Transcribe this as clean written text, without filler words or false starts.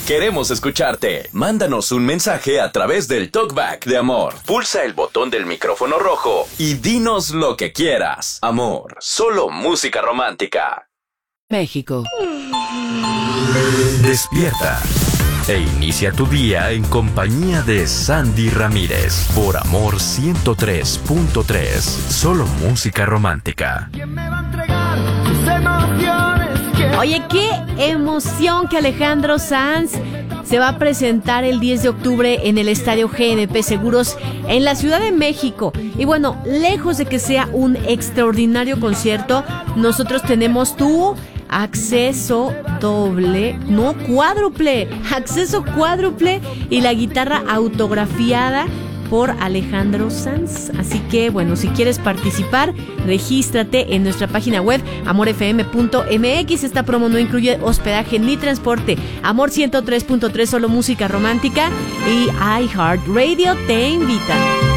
Queremos escucharte. Mándanos un mensaje a través del Talkback de Amor. Pulsa el botón del micrófono rojo y dinos lo que quieras. Amor, solo música romántica. México. Despierta e inicia tu día en compañía de Sandy Ramírez por Amor 103.3. Solo música romántica. ¿Quién me va a entregar sus emociones? Oye, qué emoción que Alejandro Sanz se va a presentar el 10 de octubre en el Estadio GNP Seguros en la Ciudad de México. Y bueno, lejos de que sea un extraordinario concierto, nosotros tenemos tu acceso cuádruple y la guitarra autografiada por Alejandro Sanz. Así que bueno, si quieres participar, regístrate en nuestra página web amorfm.mx. Esta promo no incluye hospedaje ni transporte. Amor 103.3, solo música romántica, y iHeartRadio te invita.